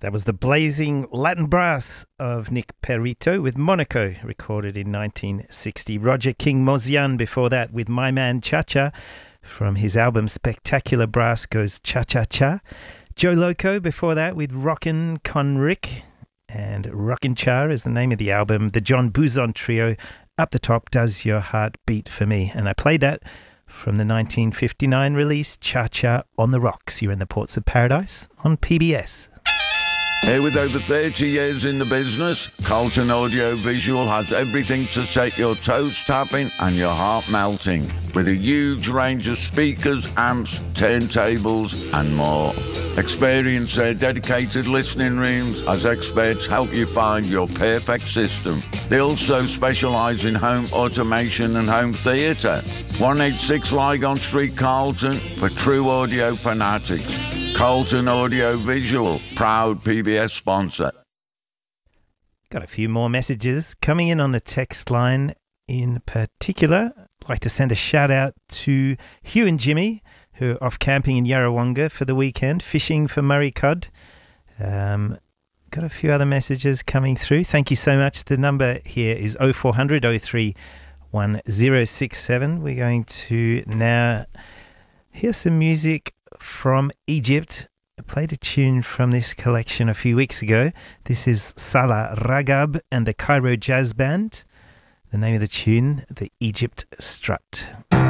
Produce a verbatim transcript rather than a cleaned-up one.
That was the blazing Latin brass of Nick Perito with Monaco, recorded in nineteen sixty. Roger King Mozian before that with My Man Cha Cha from his album Spectacular Brass Goes Cha Cha Cha. Joe Loco before that with Rockin' Con Rick, and Rockin' Cha is the name of the album. The John Buzon Trio, Up the Top Does Your Heart Beat For Me. And I played that from the nineteen fifty-nine release Cha Cha on the Rocks. You're in the Ports of Paradise on P B S. Here with over thirty years in the business, Carlton Audio Visual has everything to set your toes tapping and your heart melting, with a huge range of speakers, amps, turntables and more. Experience their dedicated listening rooms as experts help you find your perfect system. They also specialise in home automation and home theatre. one eighty-six Lygon Street, Carlton, for true audio fanatics. Carlton Audio Visual, proud P B S sponsor. Got a few more messages coming in on the text line. In particular, I'd like to send a shout out to Hugh and Jimmy, who are off camping in Yarrawonga for the weekend, fishing for Murray cod. Um, got a few other messages coming through. Thank you so much. The number here is oh four hundred, oh three one oh six seven. We're going to now hear some music from Egypt. I played a tune from this collection a few weeks ago. This is Salah Ragab and the Cairo Jazz Band. The name of the tune, the Egypt Strut.